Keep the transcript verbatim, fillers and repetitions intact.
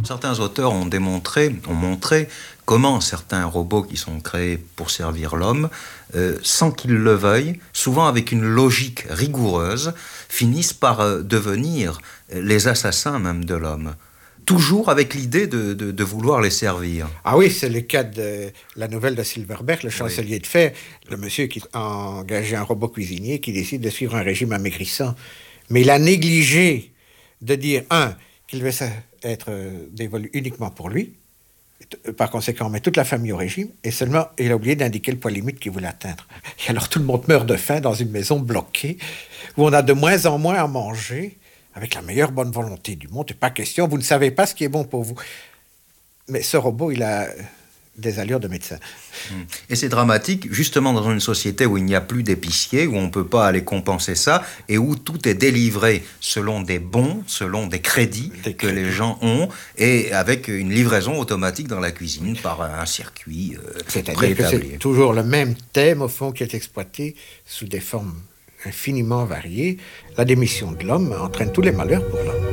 Certains auteurs ont démontré, ont montré comment certains robots qui sont créés pour servir l'homme, euh, sans qu'ils le veuillent, souvent avec une logique rigoureuse, finissent par euh, devenir les assassins même de l'homme. Toujours avec l'idée de, de, de vouloir les servir. Ah oui, c'est le cas de la nouvelle de Silverberg, le chancelier oui. de fer, le monsieur qui a engagé un robot cuisinier qui décide de suivre un régime amaigrissant. Mais il a négligé de dire, un, qu'il devait être dévolu uniquement pour lui, par conséquent, on met toute la famille au régime, et seulement, il a oublié d'indiquer le poids limite qu'il voulait atteindre. Et alors, tout le monde meurt de faim dans une maison bloquée, où on a de moins en moins à manger, avec la meilleure bonne volonté du monde. Et pas question, vous ne savez pas ce qui est bon pour vous. Mais ce robot, il a des allures de médecin. Et c'est dramatique, justement dans une société où il n'y a plus d'épicier, où on ne peut pas aller compenser ça, et où tout est délivré selon des bons, selon des crédits des que crédits. les gens ont, et avec une livraison automatique dans la cuisine par un circuit euh, C'est-à-dire que c'est toujours le même thème, au fond, qui est exploité sous des formes infiniment variées. La démission de l'homme entraîne tous les malheurs pour l'homme.